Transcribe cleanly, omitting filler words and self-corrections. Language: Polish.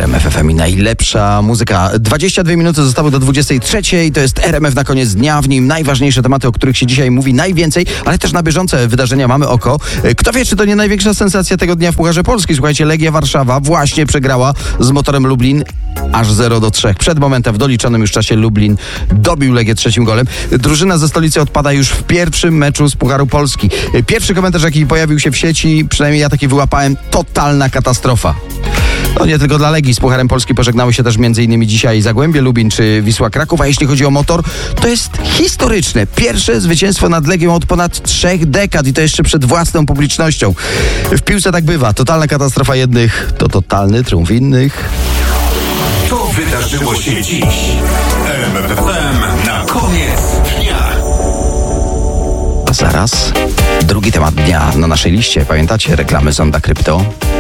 RMF FM i najlepsza muzyka. 22 minuty zostały do 23. To jest RMF na koniec dnia. W nim najważniejsze tematy, o których się dzisiaj mówi najwięcej, ale też na bieżące wydarzenia mamy oko. Kto wie, czy to nie największa sensacja tego dnia w Pucharze Polski. Słuchajcie, Legia Warszawa właśnie przegrała z Motorem Lublin aż 0-3. Przed momentem w doliczonym już czasie Lublin dobił Legię trzecim golem. Drużyna ze stolicy odpada już w pierwszym meczu z Pucharu Polski. Pierwszy komentarz, jaki pojawił się w sieci, przynajmniej ja taki wyłapałem, totalna katastrofa. No nie tylko dla Legii, z Pucharem Polski pożegnały się też m.in. dzisiaj Zagłębie Lubin czy Wisła Kraków, a jeśli chodzi o Motor, to jest historyczne. Pierwsze zwycięstwo nad Legią od ponad 3 dekad i to jeszcze przed własną publicznością. W piłce tak bywa. Totalna katastrofa jednych to totalny triumf innych. To wydarzyło się dziś. RMF FM na koniec dnia. A zaraz drugi temat dnia na naszej liście. Pamiętacie reklamy Zonda Krypto?